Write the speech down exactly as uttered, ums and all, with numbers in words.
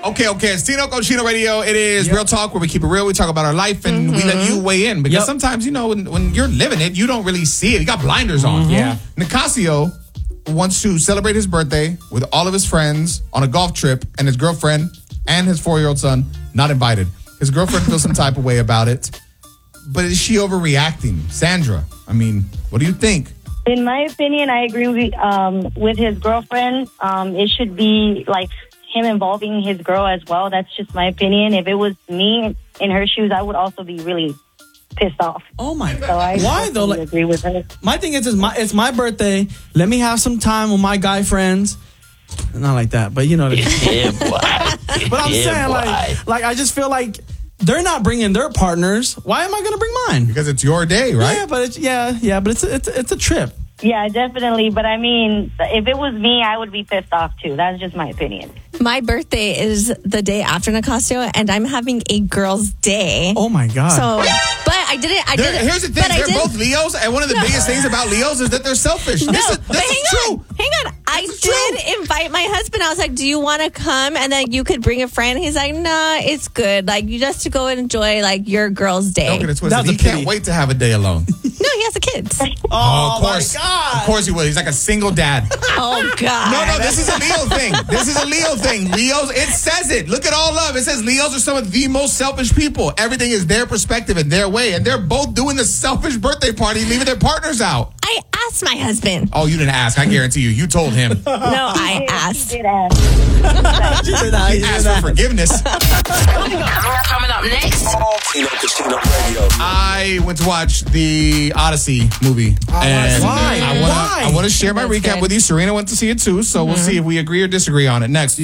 Okay, okay. It's Tino Cochino Radio. It is yep. Real Talk, where we keep it real. We talk about our life, and mm-hmm. we let you weigh in. Because yep. sometimes, you know, when, when you're living it, you don't really see it. You got blinders on. Mm-hmm. Yeah. Nicasio wants to celebrate his birthday with all of his friends on a golf trip, and his girlfriend and his four-year-old son not invited. His girlfriend feels some type of way about it. But is she overreacting? Sandra, I mean, what do you think? In my opinion, I agree with, um, with his girlfriend. Um, it should be like him involving his girl as well. That's just my opinion. If it was me in her shoes, I would also be really pissed off. Oh my God! So I Why though? Like, agree with her. My thing is, it's my it's my birthday. Let me have some time with my guy friends. Not like that, but you know. Yeah, boy. But I'm yeah, saying, boy. like, like I just feel like they're not bringing their partners. Why am I going to bring mine? Because it's your day, right? Yeah, but it's yeah, yeah, but it's a, it's a, it's a trip. Yeah, definitely. But I mean, if it was me, I would be pissed off too. That's just my opinion. My birthday is the day after Nicasio, and I'm having a girl's day. Oh my God! So, but I didn't. I didn't. Here's the thing: they're both Leos, and one of the no. biggest things about Leos is that they're selfish. No, this is, but this hang is true. on, hang on. I is did true. invite my husband. I was like, "Do you want to come?" And then you could bring a friend. He's like, "Nah, it's good. Like, you just to go and enjoy like your girl's day." Don't get it twisted. He can't wait to have a day alone. No, he has the kids. Oh, oh, of course, my God. Of course he will. He's like a single dad. Oh God. No, no, this is a Leo thing. This is a Leo thing. Leos, it says it. Look at all love. It says Leos are some of the most selfish people. Everything is their perspective and their way, and they're both doing the selfish birthday party, leaving their partners out. I asked my husband. Oh, you didn't ask. I guarantee you. You told him. No, I asked. He did ask. He asked for forgiveness. Coming up next. Tino Cochino Radio. I went to watch the Odyssey movie. Oh, and why? I wanna, Why? I want to share my That's recap good. with you. Serena went to see it too, so mm-hmm. we'll see if we agree or disagree on it next.